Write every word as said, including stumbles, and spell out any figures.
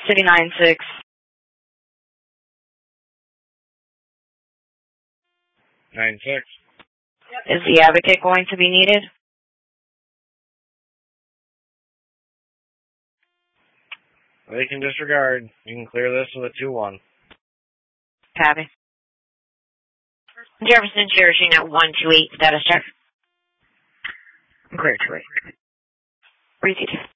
City nine six. nine six. Is the advocate going to be needed? They can disregard. You can clear this with a two one. Copy. Jefferson Cherishing at one two eight, status check. Clear two eight. Breezy two.